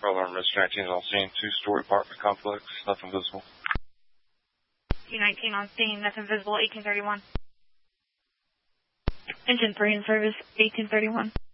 Alarm Rescue 19 is on scene, two-story apartment complex, nothing visible. Q19 on scene, nothing visible, 1831. Engine 3 in service, 1831.